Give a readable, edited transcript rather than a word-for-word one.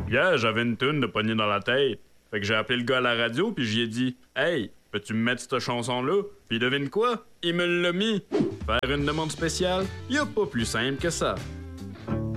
Hier, j'avais une toune de poignée dans la tête. Fait que j'ai appelé le gars à la radio, puis j'y ai dit « Hey, peux-tu me mettre cette chanson-là? » Puis devine quoi? Il me l'a mis. Faire une demande spéciale? Y a pas plus simple que ça.